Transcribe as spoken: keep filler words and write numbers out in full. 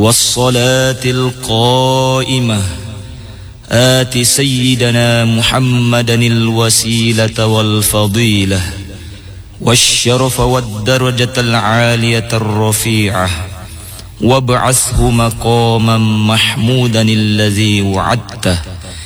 والصلاة القائمة آت سيدنا محمدا الوسيلة والفضيلة والشرف والدرجة العالية الرفيعة وابعثه مقاما محمودا الذي وعدته